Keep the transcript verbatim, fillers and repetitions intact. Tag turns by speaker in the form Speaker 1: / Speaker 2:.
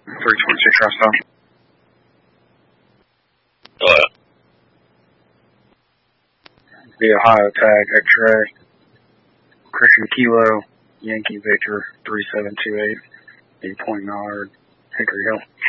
Speaker 1: three twenty-six Rostov.
Speaker 2: Hello.
Speaker 1: The Ohio tag X-ray. Christian Kilo, Yankee Victor, three seven two eight, eight Point Mallard, Hickory Hill.